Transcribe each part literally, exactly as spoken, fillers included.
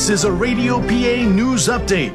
This is a Radio P A news update.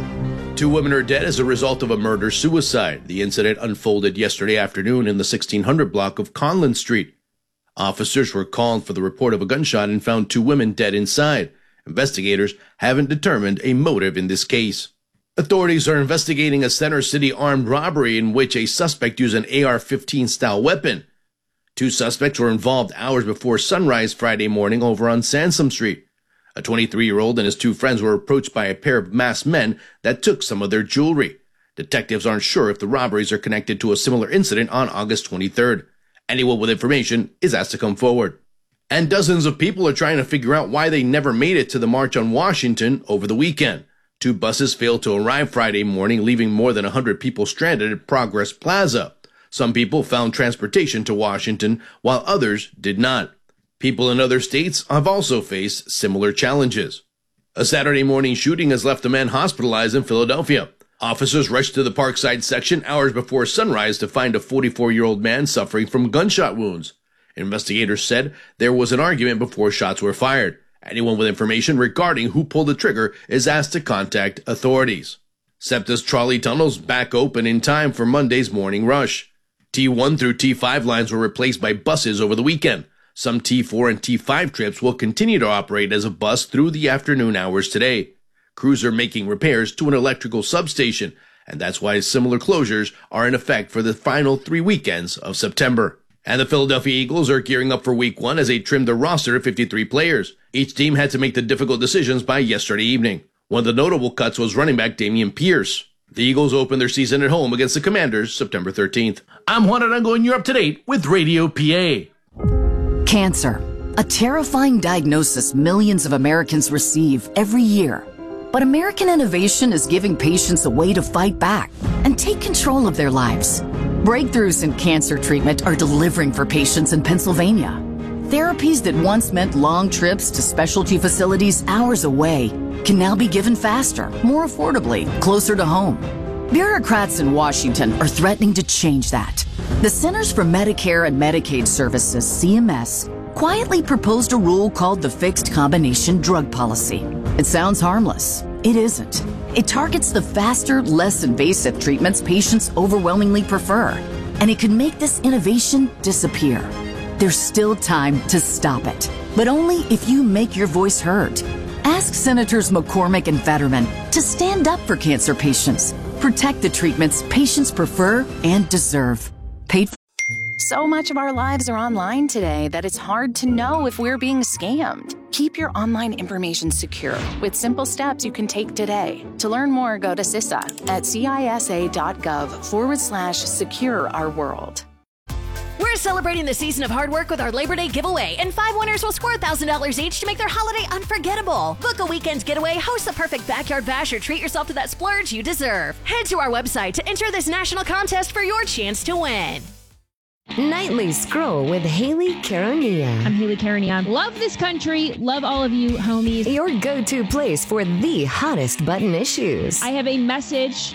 Two women are dead as a result of a murder-suicide. The incident unfolded yesterday afternoon in the sixteen hundred block of Conlin Street. Officers were called for the report of a gunshot and found two women dead inside. Investigators haven't determined a motive in this case. Authorities are investigating a Center City armed robbery in which a suspect used an A R fifteen style weapon. Two suspects were involved hours before sunrise Friday morning over on Sansom Street. A twenty-three-year-old and his two friends were approached by a pair of masked men that took some of their jewelry. Detectives aren't sure if the robberies are connected to a similar incident on August twenty-third. Anyone with information is asked to come forward. And dozens of people are trying to figure out why they never made it to the March on Washington over the weekend. Two buses failed to arrive Friday morning, leaving more than one hundred people stranded at Progress Plaza. Some people found transportation to Washington, while others did not. People in other states have also faced similar challenges. A Saturday morning shooting has left a man hospitalized in Philadelphia. Officers rushed to the Parkside section hours before sunrise to find a forty-four-year-old man suffering from gunshot wounds. Investigators said there was an argument before shots were fired. Anyone with information regarding who pulled the trigger is asked to contact authorities. SEPTA's trolley tunnels back open in time for Monday's morning rush. T one through T five lines were replaced by buses over the weekend. Some T four and T five trips will continue to operate as a bus through the afternoon hours today. Crews are making repairs to an electrical substation, and that's why similar closures are in effect for the final three weekends of September. And the Philadelphia Eagles are gearing up for week one as they trimmed their roster of fifty-three players. Each team had to make the difficult decisions by yesterday evening. One of the notable cuts was running back Damian Pierce. The Eagles open their season at home against the Commanders September thirteenth. I'm Juan Arango and you're up to date with Radio P A. Cancer, a terrifying diagnosis millions of Americans receive every year. But American innovation is giving patients a way to fight back and take control of their lives. Breakthroughs in cancer treatment are delivering for patients in Pennsylvania. Therapies that once meant long trips to specialty facilities hours away can now be given faster, more affordably, closer to home. Bureaucrats in Washington are threatening to change that. The Centers for Medicare and Medicaid Services, C M S, quietly proposed a rule called the Fixed Combination Drug Policy. It sounds harmless. It isn't. It targets the faster, less invasive treatments patients overwhelmingly prefer, and it could make this innovation disappear. There's still time to stop it, but only if you make your voice heard. Ask Senators McCormick and Fetterman to stand up for cancer patients. Protect the treatments patients prefer and deserve. Paid for. So much of our lives are online today that it's hard to know if we're being scammed. Keep your online information secure with simple steps you can take today. To learn more, go to CISA at cisa.gov forward slash secure our world. We're celebrating the season of hard work with our Labor Day giveaway, and five winners will score one thousand dollars each to make their holiday unforgettable. Book a weekend's getaway, host the perfect backyard bash, or treat yourself to that splurge you deserve. Head to our website to enter this national contest for your chance to win. Nightly Scroll with Haley Caronia. I'm Haley Caronia. Love this country. Love all of you, homies. Your go-to place for the hottest button issues. I have a message